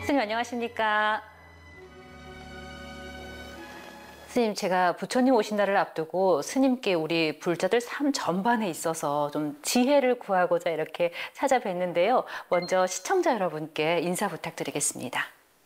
스님 안녕하십니까? 스님, 제가 부처님 오신 날을 앞두고 스님께 우리 불자들 삶 전반에 있어서 좀 지혜를 구하고자 이렇게 찾아뵀는데요. 먼저 시청자 여러분께 인사 부탁드리겠습니다.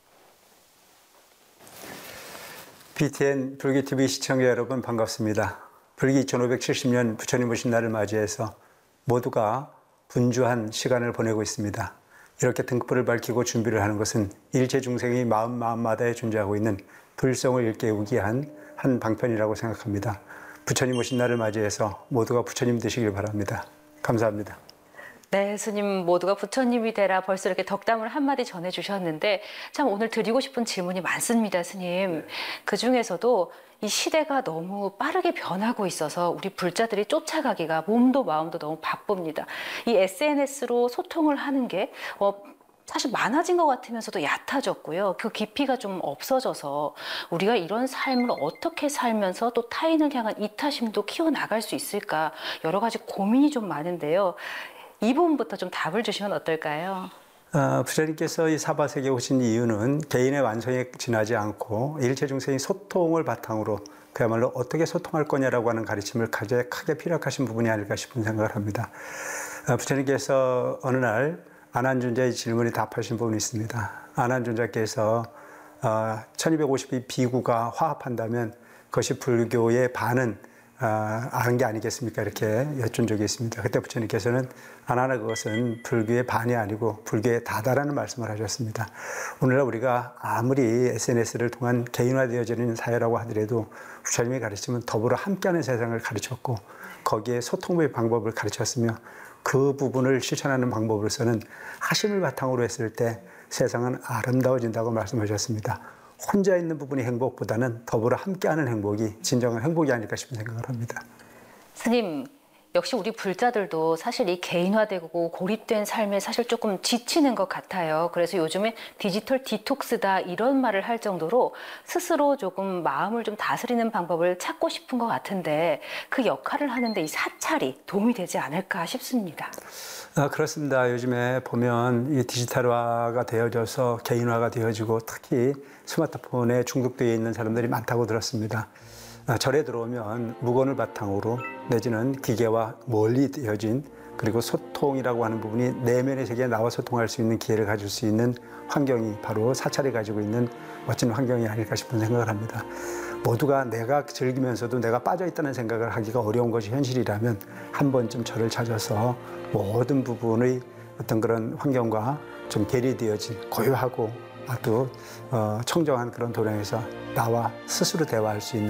BTN 불교TV 시청자 여러분 반갑습니다. 불기 2570년 부처님 오신 날을 맞이해서 모두가 분주한 시간을 보내고 있습니다. 이렇게 등불을 밝히고 준비를 하는 것은 일체 중생이 마음마다에 존재하고 있는 불성을 일깨우기 위한 한 방편이라고 생각합니다. 부처님 오신 날을 맞이해서 모두가 부처님 되시길 바랍니다. 감사합니다. 네, 스님 모두가 부처님이 되라 벌써 이렇게 덕담을 한마디 전해주셨는데 참 오늘 드리고 싶은 질문이 많습니다, 스님. 그중에서도 이 시대가 너무 빠르게 변하고 있어서 우리 불자들이 쫓아가기가 몸도 마음도 너무 바쁩니다. 이 SNS로 소통을 하는 게 사실 많아진 것 같으면서도 얕아졌고요. 그 깊이가 좀 없어져서 우리가 이런 삶을 어떻게 살면서 또 타인을 향한 이타심도 키워나갈 수 있을까 여러 가지 고민이 좀 많은데요. 이 부분부터 좀 답을 주시면 어떨까요? 부처님께서 이 사바세계에 오신 이유는 개인의 완성에 지나지 않고 일체 중생이 소통을 바탕으로 그야말로 어떻게 소통할 거냐라고 하는 가르침을 가장 크게 피력하신 부분이 아닐까 싶은 생각을 합니다. 부처님께서 어느 날 아난존자의 질문에 답하신 부분이 있습니다. 아난존자께서 1252 비구가 화합한다면 그것이 불교의 반은 아는 게 아니겠습니까? 이렇게 여쭌 적이 있습니다. 그때 부처님께서는 아나나 그것은 불교의 반이 아니고 불교의 다다라는 말씀을 하셨습니다. 오늘날 우리가 아무리 SNS를 통한 개인화되어지는 사회라고 하더라도 부처님의 가르침은 더불어 함께하는 세상을 가르쳤고 거기에 소통의 방법을 가르쳤으며 그 부분을 실천하는 방법으로서는 하심을 바탕으로 했을 때 세상은 아름다워진다고 말씀하셨습니다. 혼자 있는 부분이 행복보다는 더불어 함께하는 행복이 진정한 행복이 아닐까 싶은 생각을 합니다. 스님, 역시 우리 불자들도 사실 이 개인화되고 고립된 삶에 사실 조금 지치는 것 같아요. 그래서 요즘에 디지털 디톡스다 이런 말을 할 정도로 스스로 조금 마음을 좀 다스리는 방법을 찾고 싶은 것 같은데 그 역할을 하는데 이 사찰이 도움이 되지 않을까 싶습니다. 그렇습니다. 요즘에 보면 이 디지털화가 되어져서 개인화가 되어지고 특히 스마트폰에 중독되어 있는 사람들이 많다고 들었습니다. 절에 들어오면 무건을 바탕으로 내지는 기계와 멀리 되어진 그리고 소통이라고 하는 부분이 내면의 세계에 나와 소통할 수 있는 기회를 가질 수 있는 환경이 바로 사찰이 가지고 있는 멋진 환경이 아닐까 싶은 생각을 합니다. 모두가 내가 즐기면서도 내가 빠져있다는 생각을 하기가 어려운 것이 현실이라면 한 번쯤 절을 찾아서 모든 부분의 어떤 그런 환경과 좀 괴리되어진 고요하고 아주 청정한 그런 도량에서 나와 스스로 대화할 수 있는